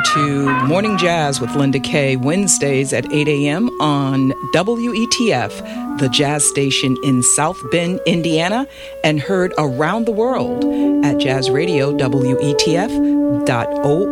to Morning Jazz with Linda Kay, Wednesdays at 8 a.m. on WETF, the jazz station in South Bend, Indiana, and heard around the world at jazzradio.wetf.org.